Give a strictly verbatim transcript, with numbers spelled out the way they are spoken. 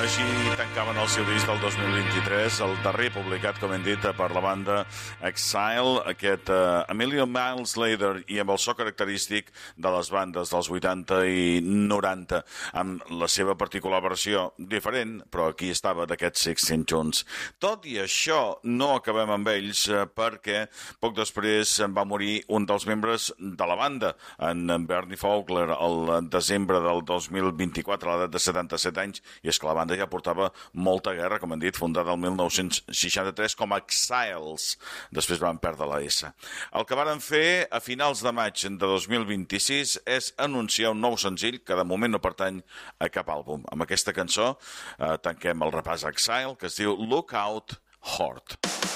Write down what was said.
Així tancaven el seu disc del dos mil vint-i-tres, el darrer publicat, com hem dit, per la banda Exile, aquest uh, A Million Miles Later, i amb el so característic de les bandes dels vuitanta i noranta, amb la seva particular versió diferent, però aquí estava d'aquests Sixteen Tunes. Tot i això, no acabem amb ells, uh, perquè poc després va morir un dels membres de la banda, en Bernie Fowler, el desembre del dos mil vint-i-quatre, a l'edat de setanta-set anys, i és que la banda ja portava molta guerra, com hem dit, fundada el mil nou-cents seixanta-tres com a Exiles. Després van perdre la S. El que varen fer a finals de maig de dos mil vint-i-sis és anunciar un nou senzill que de moment no pertany a cap àlbum. Amb aquesta cançó eh, tanquem el repàs Exile, que es diu Lookout Horde.